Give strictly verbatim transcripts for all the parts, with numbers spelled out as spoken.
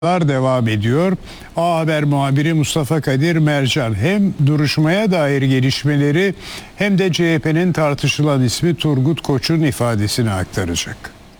devam ediyor. A Haber muhabiri Mustafa Kadir Mercan hem duruşmaya dair gelişmeleri hem de C H P'nin tartışılan ismi Turgut Koç'un ifadesini aktaracak.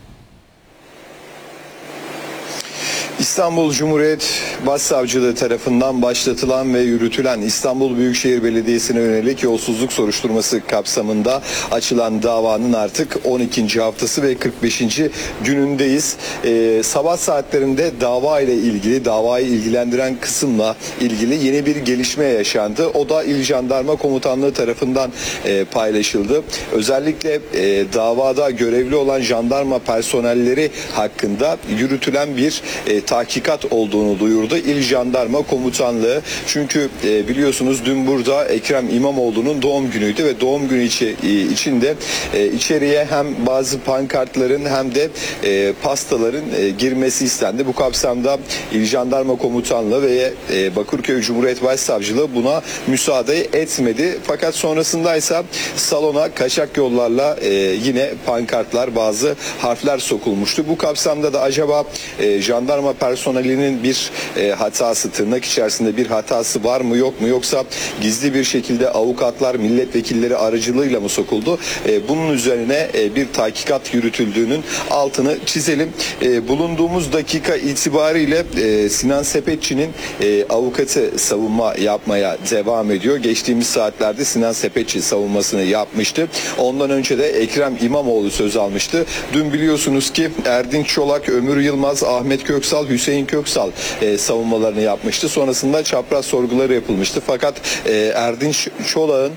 İstanbul Cumhuriyet Başsavcılığı tarafından başlatılan ve yürütülen İstanbul Büyükşehir Belediyesi'ne yönelik yolsuzluk soruşturması kapsamında açılan davanın artık on ikinci haftası ve kırk beşinci günündeyiz. Ee, sabah saatlerinde dava ile ilgili, davayı ilgilendiren kısımla ilgili yeni bir gelişme yaşandı. O da İl Jandarma Komutanlığı tarafından e, paylaşıldı. Özellikle e, davada görevli olan jandarma personelleri hakkında yürütülen bir e, tahkikat olduğunu duyurdu İl Jandarma Komutanlığı. Çünkü e, biliyorsunuz dün burada Ekrem İmamoğlu'nun doğum günüydü ve doğum günü içi, e, içinde e, içeriye hem bazı pankartların hem de e, pastaların e, girmesi istendi. Bu kapsamda İl Jandarma Komutanlığı ve e, Bakırköy Cumhuriyet Başsavcılığı buna müsaade etmedi. Fakat sonrasındaysa salona kaçak yollarla e, yine pankartlar, bazı harfler sokulmuştu. Bu kapsamda da acaba e, jandarma personelinin bir e, hatası, tırnak içerisinde bir hatası var mı yok mu, yoksa gizli bir şekilde avukatlar, milletvekilleri aracılığıyla mı sokuldu? E, bunun üzerine e, bir tahkikat yürütüldüğünün altını çizelim. E, bulunduğumuz dakika itibariyle e, Sinan Sepetçi'nin e, avukatı savunma yapmaya devam ediyor. Geçtiğimiz saatlerde Sinan Sepetçi savunmasını yapmıştı. Ondan önce de Ekrem İmamoğlu söz almıştı. Dün biliyorsunuz ki Erdinç Çolak, Ömür Yılmaz, Ahmet Köksal, Hüseyin Köksal e, savunmalarını yapmıştı. Sonrasında çapraz sorguları yapılmıştı. Fakat e, Erdinç Çolak'ın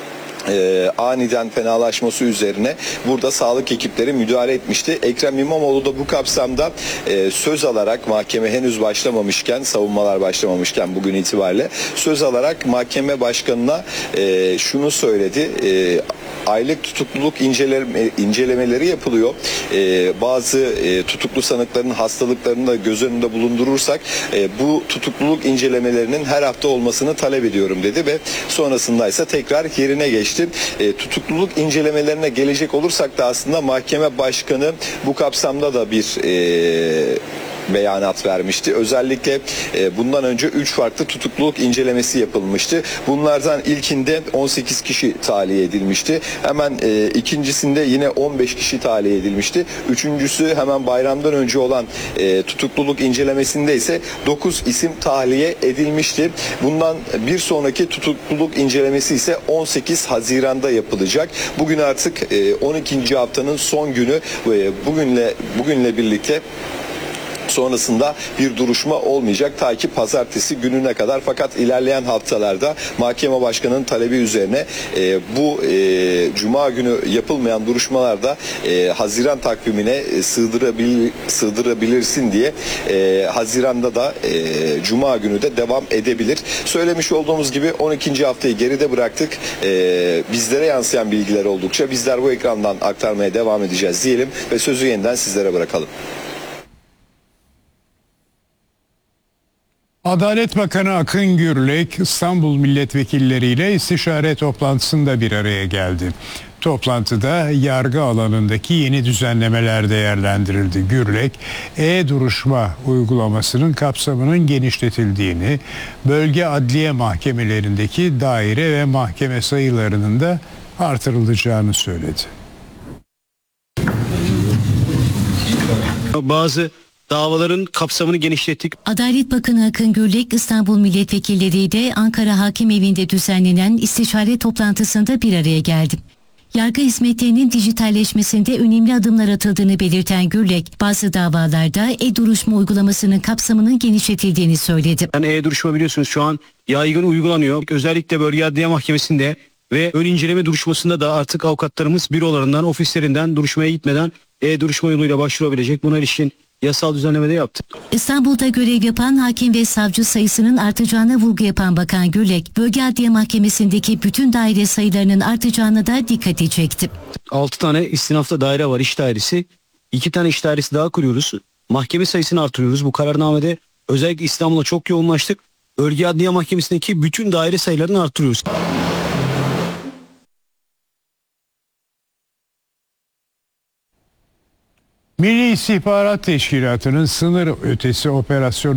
Ee, aniden fenalaşması üzerine burada sağlık ekipleri müdahale etmişti. Ekrem İmamoğlu da bu kapsamda e, söz alarak, mahkeme henüz başlamamışken, savunmalar başlamamışken bugün itibariyle söz alarak mahkeme başkanına e, şunu söyledi. E, aylık tutukluluk inceleme, incelemeleri yapılıyor. E, bazı e, tutuklu sanıkların hastalıklarını da göz önünde bulundurursak e, bu tutukluluk incelemelerinin her hafta olmasını talep ediyorum dedi ve sonrasında ise tekrar yerine geçti. E, tutukluluk incelemelerine gelecek olursak da aslında mahkeme başkanı bu kapsamda da bir e, beyanat vermişti. Özellikle e, bundan önce üç farklı tutukluluk incelemesi yapılmıştı. Bunlardan ilkinde on sekiz kişi tahliye edilmişti. Hemen e, ikincisinde yine on beş kişi tahliye edilmişti. Üçüncüsü hemen bayramdan önce olan e, tutukluluk incelemesinde ise dokuz isim tahliye edilmişti. Bundan bir sonraki tutukluluk incelemesi ise on sekiz Haziran'da yapılacak. Bugün artık e, on ikinci haftanın son günü ve bugünle bugünle birlikte sonrasında bir duruşma olmayacak ta ki pazartesi gününe kadar. Fakat ilerleyen haftalarda mahkeme başkanının talebi üzerine e, bu e, cuma günü yapılmayan duruşmalarda e, Haziran takvimine e, sığdırabil, sığdırabilirsin diye e, Haziran'da da e, cuma günü de devam edebilir. Söylemiş olduğumuz gibi on ikinci haftayı geride bıraktık. E, bizlere yansıyan bilgiler oldukça bizler bu ekrandan aktarmaya devam edeceğiz diyelim ve sözü yeniden sizlere bırakalım. Adalet Bakanı Akın Gürlek İstanbul milletvekilleriyle istişare toplantısında bir araya geldi. Toplantıda yargı alanındaki yeni düzenlemeler değerlendirildi. Gürlek, e-duruşma uygulamasının kapsamının genişletildiğini, bölge adliye mahkemelerindeki daire ve mahkeme sayılarının da artırılacağını söyledi. Bazı davaların kapsamını genişlettik. Adalet Bakanı Akın Gürlek İstanbul milletvekilleriyle Ankara Hakim Evi'nde düzenlenen istişare toplantısında bir araya geldi. Yargı hizmetlerinin dijitalleşmesinde önemli adımlar atıldığını belirten Gürlek, bazı davalarda e-duruşma uygulamasının kapsamının genişletildiğini söyledi. Yani e-duruşma biliyorsunuz şu an yaygın uygulanıyor. Özellikle bölge adliye mahkemesinde ve ön inceleme duruşmasında da artık avukatlarımız bürolarından, ofislerinden duruşmaya gitmeden e-duruşma yoluyla başvurabilecek. Buna ilişkin yasal düzenlemede yaptık. İstanbul'da görev yapan hakim ve savcı sayısının artacağına vurgu yapan Bakan Gürlek, Bölge Adliye Mahkemesi'ndeki bütün daire sayılarının artacağına da dikkati çekti. altı tane istinafta daire var, iş dairesi. iki tane iş dairesi daha kuruyoruz. Mahkeme sayısını artırıyoruz. Bu kararnamede özellikle İstanbul'a çok yoğunlaştık. Bölge Adliye Mahkemesi'ndeki bütün daire sayılarını artırıyoruz. Milli İstihbarat Teşkilatı'nın sınır ötesi operasyonu